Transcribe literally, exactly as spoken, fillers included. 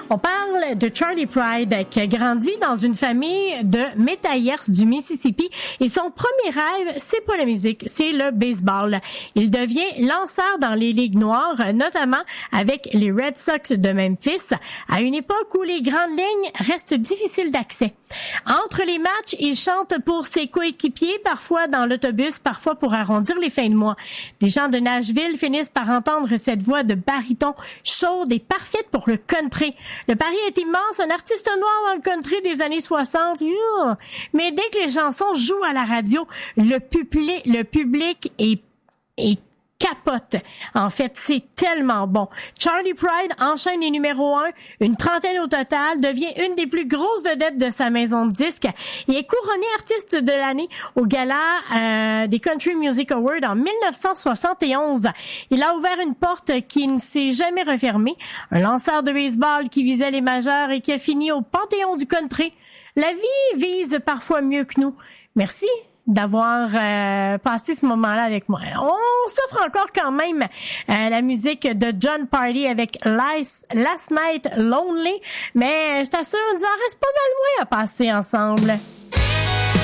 On parle de Charley Pride qui a grandi dans une famille de métayers du Mississippi et son premier rêve, c'est pas la musique, c'est le baseball. Il devient lanceur dans les ligues noires, notamment avec les Red Sox de Memphis, à une époque où les grandes lignes restent difficiles d'accès. Entre les matchs, il chante pour ses coéquipiers, parfois dans l'autobus, parfois pour arrondir les fins de mois. Des gens de Nashville finissent par entendre cette voix de baryton chaude et parfaite pour le country. Le pari est immense, un artiste noir dans le country des années soixante. Youh. Mais dès que les chansons jouent à la radio, le public, le public est, est capote. En fait, c'est tellement bon. Charley Pride enchaîne les numéros un, une trentaine au total, devient une des plus grosses vedettes de sa maison de disques et est couronné artiste de l'année au gala euh, des Country Music Awards en dix-neuf cent soixante et onze. Il a ouvert une porte qui ne s'est jamais refermée. Un lanceur de baseball qui visait les majeurs et qui a fini au panthéon du country. La vie vise parfois mieux que nous. Merci d'avoir euh, passé ce moment-là avec moi. On s'offre encore quand même euh, la musique de Jon Pardi avec Last, Last Night Lonely, mais je t'assure, il nous en reste pas mal moins à passer ensemble.